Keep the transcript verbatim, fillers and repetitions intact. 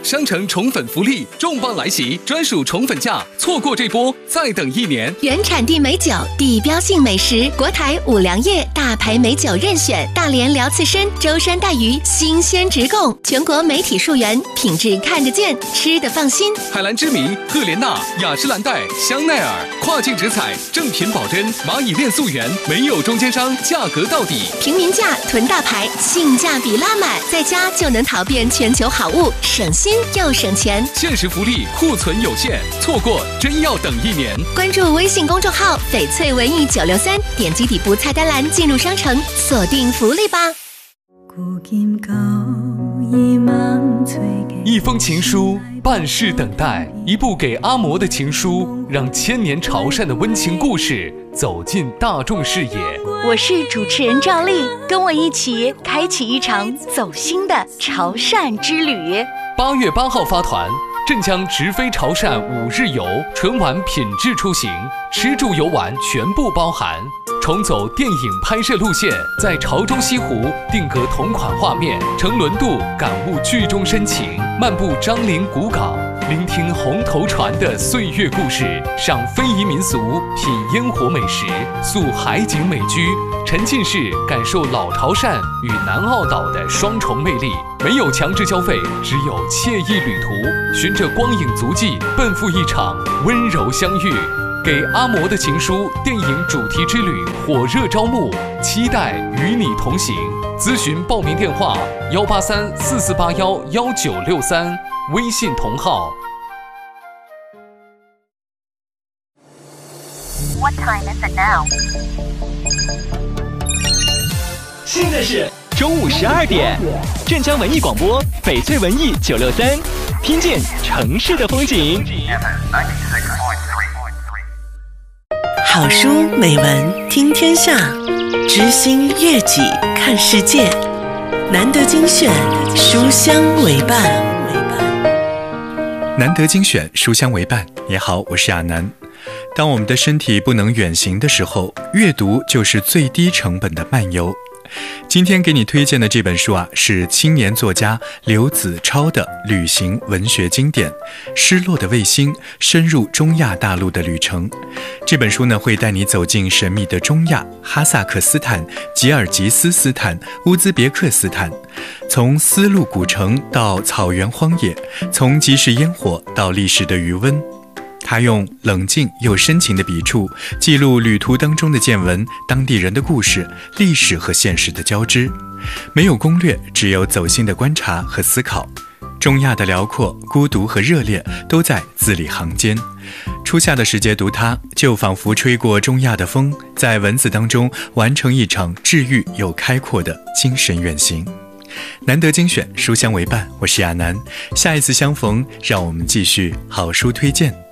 商城宠粉福利重磅来袭，专属宠粉价，错过这波再等一年。 原产地美酒，地标性美食，国台五粮液大牌美酒任选，大连辽刺参、舟山带鱼新鲜直供，全国媒体溯源，品质看得见，吃得放心。 海蓝之谜、赫莲娜、雅诗兰黛、香奈儿，跨境直采，正品保真，蚂蚁链溯源，没有中间商，价格到底。 平民价囤大牌，性价比拉满，在家就能淘遍全球好物，省心又省钱。 限时福利，库存有限，错过真要等一年。 关注微信公众号翡翠文艺九六三，点击底部菜单栏进入商城，锁定福利吧。 一封情书，半世等待，一部给阿嬷的情书，让千年潮汕的温情故事走进大众视野。 我是主持人赵丽，跟我一起开启一场走心的潮汕之旅。 八月八号发团，镇江直飞潮汕五日游，纯玩品质出行，吃住游玩全部包含。重走电影拍摄路线，在潮州西湖定格同款画面，乘轮渡感悟剧中深情，漫步樟林古港，聆听红头船的岁月故事，赏非遗民俗，品烟火美食，宿海景美居，沉浸式感受老潮汕与南澳岛的双重魅力。没有强制消费，只有惬意旅途，循着光影足迹，奔赴一场温柔相遇。给阿嬷的情书电影主题之旅火热招募，期待与你同行。咨询报名电话：幺八三四四八幺幺九六三，微信同号。 What time is it now? 现在是中午十二点，镇江文艺广播翡翠文艺九六三，听见城市的风景。 好书美文听天下，知心悦己看世界。难得精选，书香为伴。 难得精选，书香为伴。你好，我是亚楠。当我们的身体不能远行的时候，阅读就是最低成本的漫游。今天给你推荐的这本书啊，是青年作家刘子超的旅行文学经典《失落的卫星：深入中亚大陆的旅程》。这本书呢，会带你走进神秘的中亚、哈萨克斯坦、吉尔吉斯斯坦、乌兹别克斯坦，从丝路古城到草原荒野，从集市烟火到历史的余温。他用冷静又深情的笔触，记录旅途当中的见闻、当地人的故事、历史和现实的交织。没有攻略，只有走心的观察和思考。中亚的辽阔、孤独和热烈都在字里行间。初夏的时节读它，就仿佛吹过中亚的风，在文字当中完成一场治愈又开阔的精神远行。难得精选，书香为伴，我是亚楠。下一次相逢，让我们继续好书推荐。